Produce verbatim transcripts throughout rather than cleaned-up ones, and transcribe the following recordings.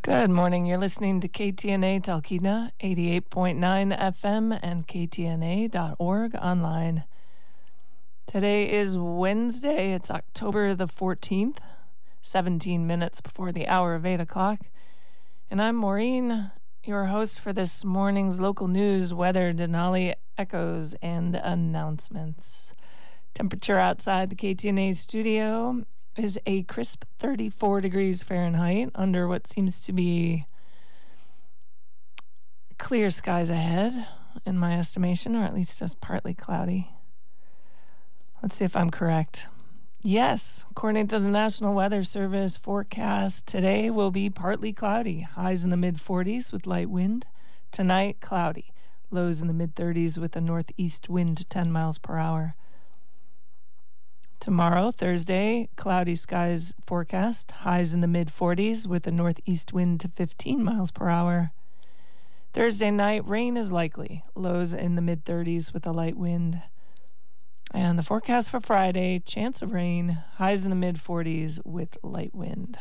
Good morning. You're listening to K T N A Talkeetna, eighty-eight point nine F M and K T N A dot org online. Today is Wednesday. It's October the fourteenth, seventeen minutes before the hour of eight o'clock. And I'm Maureen, your host for this morning's local news, weather, Denali echoes, and announcements. Temperature outside the K T N A studio is a crisp thirty-four degrees Fahrenheit under what seems to be clear skies ahead, in my estimation, or at least just partly cloudy. Let's see if I'm correct. Yes, according to the National Weather Service forecast, today will be partly cloudy, highs in the mid forties with light wind. Tonight, cloudy, lows in the mid thirties with a northeast wind ten miles per hour. Tomorrow, Thursday, cloudy skies forecast, highs in the mid forties with a northeast wind to fifteen miles per hour. Thursday night, rain is likely, lows in the mid thirties with a light wind. And the forecast for Friday, chance of rain, highs in the mid forties with light wind.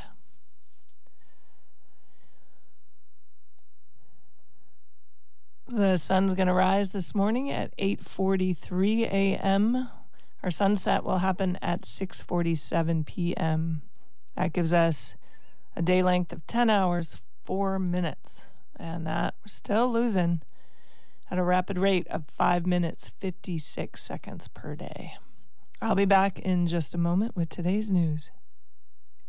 The sun's going to rise this morning at eight forty-three a.m., Our sunset will happen at six forty-seven p.m. That gives us a day length of ten hours, four minutes. And that we're still losing at a rapid rate of five minutes, fifty-six seconds per day. I'll be back in just a moment with today's news.